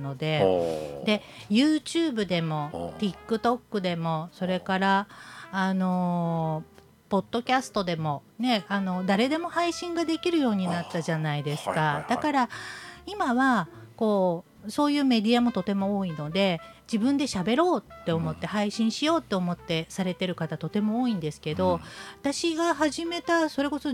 ので YouTube でも TikTok でもそれからポッドキャストでもね誰でも配信ができるようになったじゃないですか。だから今はそういうメディアもとても多いので自分で喋ろうって思って配信しようって思ってされてる方とても多いんですけど、私が始めたそれこそ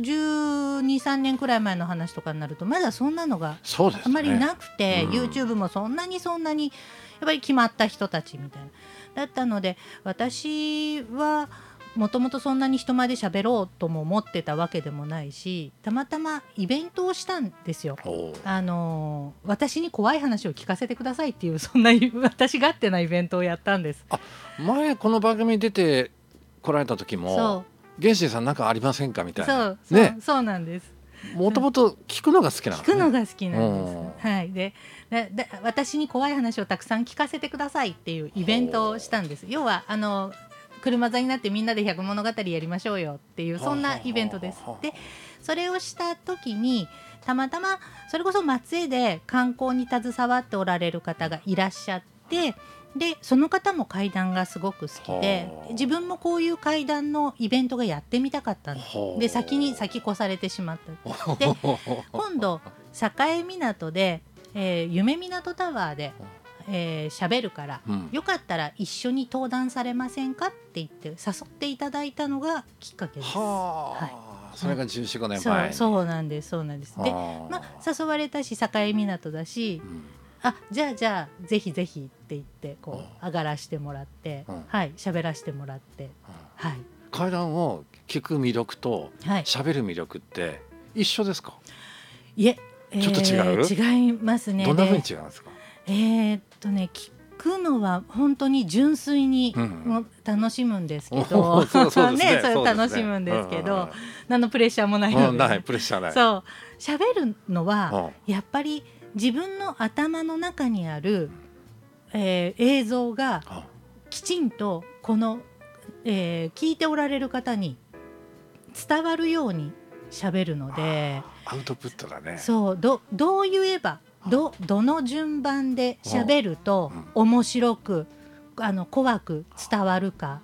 12、3年くらい前の話とかになるとまだそんなのがあまりなくて、YouTube もそんなにやっぱり決まった人たちみたいなだったので、私はもともとそんなに人前で喋ろうとも思ってたわけでもないし、たまたまイベントをしたんですよ。私に怖い話を聞かせてくださいっていうそんな私勝手なイベントをやったんです。 前この番組に出て来られた時も原神さんなんかありませんかみたいな。 そうなんです。 もともと聞くのが好きなんですね。 聞くのが好きなんです、はい、で私に怖い話をたくさん聞かせてくださいっていうイベントをしたんです。要は車座になってみんなで百物語やりましょうよっていうそんなイベントです。でそれをした時にたまたまそれこそ松江で観光に携わっておられる方がいらっしゃって、でその方も怪談がすごく好きで、自分もこういう怪談のイベントがやってみたかったんです。で先越されてしまったで今度境港で、夢港タワーで喋るから、よかったら一緒に登壇されませんかって言って誘っていただいたのがきっかけです。 それが14、15年前に。 そうなんです。で、誘われたし境港だし、じゃあぜひぜひって言って上がらしてもらって、喋らせてもらって、 怪談を聞く魅力と喋る魅力って一緒ですか？ いえ、 ちょっと違いますね。 どんな風に違うんですか？ 聞くのは本当に純粋に楽しむんですけど、それ楽しむんですけど、何のプレッシャーもないので、 プレッシャーない。 そう喋るのはやっぱり自分の頭の中にある、映像がきちんと聞いておられる方に伝わるように喋るので、 アウトプットだね。 そうどう言えばどの順番で喋ると面白く怖く伝わるか。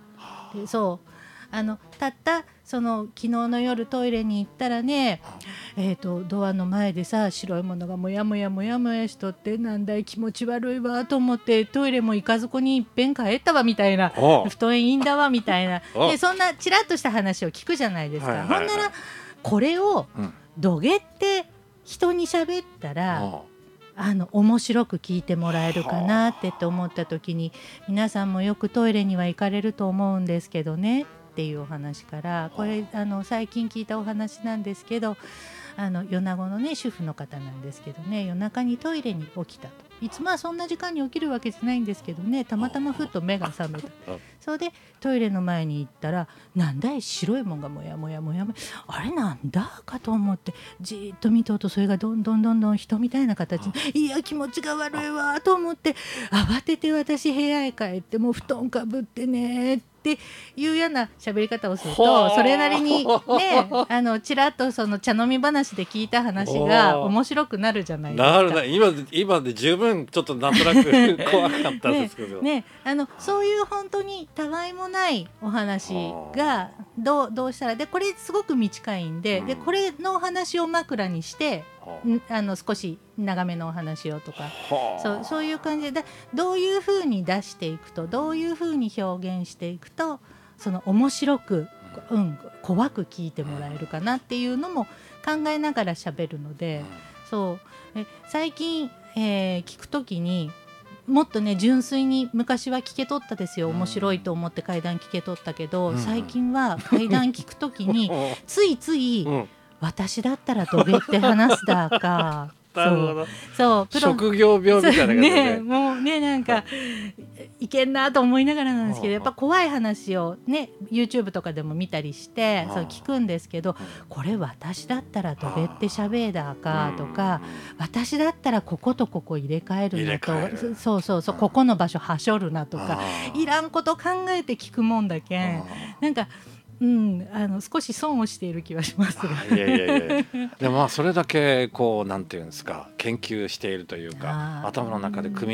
たった昨日の夜トイレに行ったらね、ドアの前でさ白いものがもやもやしとって、なんだい気持ち悪いわと思ってトイレも行かずこにいっぺん帰ったわみたいな、布団いいんだわみたいなで、そんなちらっとした話を聞くじゃないですか。ほんならこれをどげって人に喋ったら面白く聞いてもらえるかなって思った時に、皆さんもよくトイレには行かれると思うんですけどねっていうお話から、これ最近聞いたお話なんですけど、米子のね主婦の方なんですけどね、夜中にトイレに起きたと。いつもはそんな時間に起きるわけじゃないんですけどね、たまたまふっと目が覚めた。それでトイレの前に行ったら、なんだい白いもんがもやもやあれなんだかと思ってじーっと見とうと、それがどんどん人みたいな形に、いや気持ちが悪いわと思って、慌てて私部屋へ帰って、もう布団かぶってねっていうような喋り方をすると、それなりにねちらっとその茶飲み話で聞いた話が面白くなるじゃないですか。 なる今で十分ちょっとなんとなく怖かったですけどそういう本当にたわいもないお話がどうしたらで、これすごく短いんで、これのお話を枕にして少し長めのお話をとか、そういう感じでどういうふうに出していくと、どういうふうに表現していくと面白く、怖く聞いてもらえるかなっていうのも考えながら喋るので、最近、聞くときにもっとね純粋に、昔は聞けとったですよ、面白いと思って怪談聞けとったけど、最近は怪談聞くときについつい、私だったらどげって話すだかそう職業病みたいな感じで、 もうねなんかいけんなと思いながらなんですけど、やっぱ怖い話をね YouTube とかでも見たりして聞くんですけど、これ私だったらどげってしゃべーだかとか、私だったらこことここ入れ替えるのと、そうここの場所はしょるなとか、いらんこと考えて聞くもんだけん、なんか少し損をしている気はしますがいやでもそれだけなんていうんですか、研究しているというか、頭の中で組み